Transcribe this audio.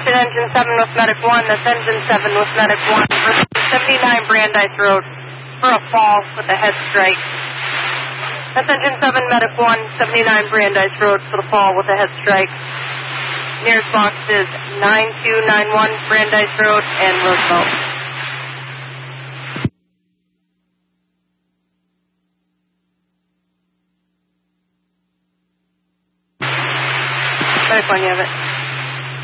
Attention Engine 7 with Medic 1. That's Engine 7 with Medic 1. 79 Brandeis Road for a fall with a head strike. That's Engine 7 Medic 1, 79 Brandeis Road for the fall with a head strike. Nearest box is 9291 Brandeis Road and Roosevelt. Medic 1, you have it.